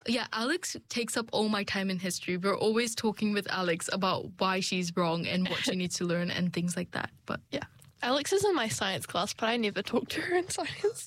Yeah, Alex takes up all my time in history. We're always talking with Alex about why she's wrong and what she needs to learn and things like that. But Yeah. Alex is in my science class, but I never talk to her in science.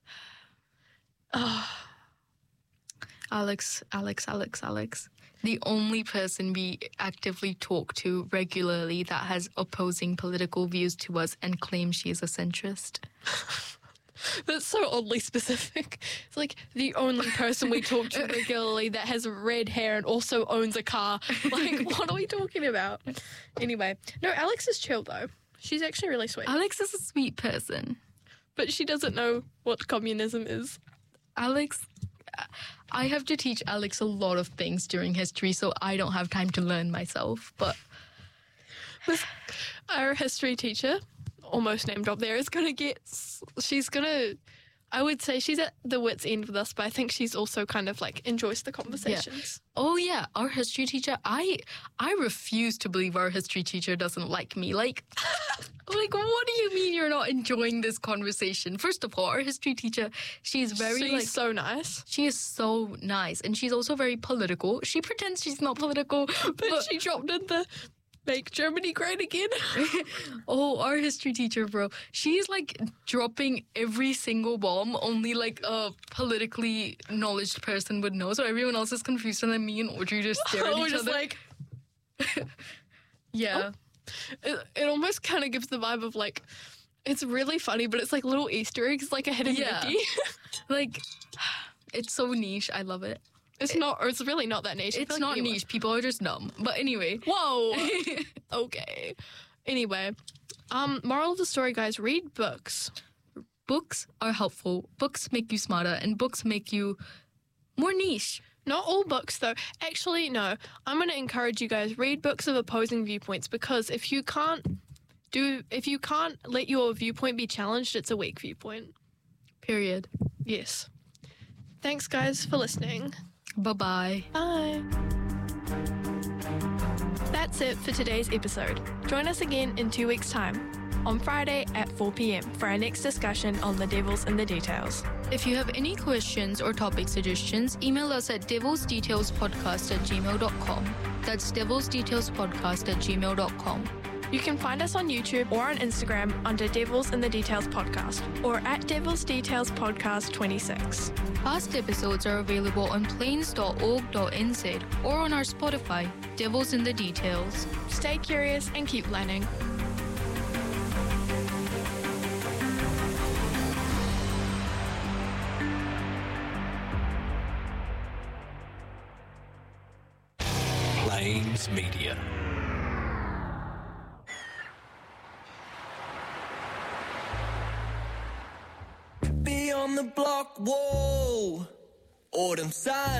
Alex. The only person we actively talk to regularly that has opposing political views to us and claims she is a centrist. That's so oddly specific. It's like the only person we talk to regularly that has red hair and also owns a car. Like, what are we talking about? Anyway, no, Alex is chill, though. She's actually really sweet. Alex is a sweet person. But she doesn't know what communism is. Alex, I have to teach Alex a lot of things during history, so I don't have time to learn myself. But our history teacher, almost name drop there, is going to get... She's going to... I would say she's at the wit's end with us, but I think she's also kind of like enjoys the conversations. Yeah. Oh yeah, our history teacher. I refuse to believe our history teacher doesn't like me. Like, what do you mean you're not enjoying this conversation? First of all, our history teacher, she's so nice. She is so nice, and she's also very political. She pretends she's not political, but she dropped in the Make Germany Great Again. Oh, our history teacher, bro. She's like dropping every single bomb only like a politically knowledge person would know. So everyone else is confused, and then me and Audrey just stare at each other. Like... Yeah. Oh. It almost kind of gives the vibe of like, it's really funny, but it's like little Easter eggs, like a hidden Mickey. Like, it's so niche. I love it. It's really not that niche. It's not niche. People are just dumb. But anyway. Whoa. Okay. Anyway, moral of the story, guys, read books. Books are helpful. Books make you smarter, and books make you more niche. Not all books, though. Actually, no. I'm going to encourage you guys, read books of opposing viewpoints, because if you can't let your viewpoint be challenged, it's a weak viewpoint. Period. Yes. Thanks, guys, for listening. Bye-bye. Bye. That's it for today's episode. Join us again in 2 weeks' time, on Friday at 4 p.m. for our next discussion on the devils in the details. If you have any questions or topic suggestions, email us at devilsdetailspodcast@gmail.com. That's devilsdetailspodcast@gmail.com. You can find us on YouTube or on Instagram under Devils in the Details Podcast or at Devils Details Podcast 26. Past episodes are available on plains.org.nz or on our Spotify, Devils in the Details. Stay curious and keep learning. Plains Media. Be on the block, whoa, autumn sun.